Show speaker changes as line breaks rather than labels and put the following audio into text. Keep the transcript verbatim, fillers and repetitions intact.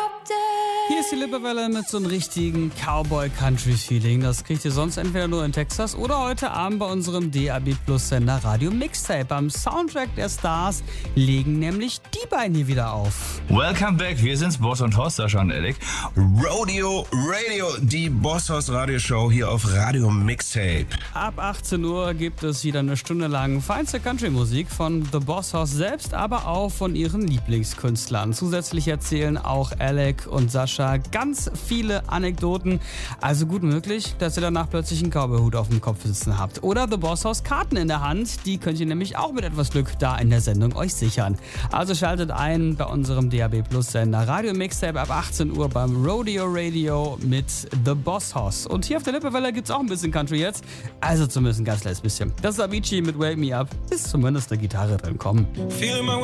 Hier ist die Lippewelle mit so einem richtigen Cowboy-Country-Feeling. Das kriegt ihr sonst entweder nur in Texas oder heute Abend bei unserem D A B Plus Sender Radio Mixtape. Beim Soundtrack der Stars legen nämlich die beiden hier wieder auf.
Welcome back, wir sind's, Boss und Horst, Sascha und Alec. Rodeo Radio, die Boss Horst Radioshow hier auf Radio Mixtape.
Ab achtzehn Uhr gibt es wieder eine Stunde lang feinste Country-Musik von The Boss Horst selbst, aber auch von ihren Lieblingskünstlern. Zusätzlich erzählen auch Alec und Sascha ganz viele Anekdoten. Also gut möglich, dass ihr danach plötzlich einen Cowboy-Hut auf dem Kopf sitzen habt. Oder The Boss Horst Karten in der Hand. Die könnt ihr nämlich auch mit etwas Glück da in der Sendung euch sichern. Also schaltet ein bei unserem D A B Plus Sender Radio Mixtape ab achtzehn Uhr beim Rodeo Radio mit The Boss Horst. Und hier auf der Lippewelle gibt's auch ein bisschen Country jetzt. Also zumindest ein ganz kleines bisschen. Das ist Avicii mit Wake Me Up. Ist zumindest eine Gitarre drin. Komm.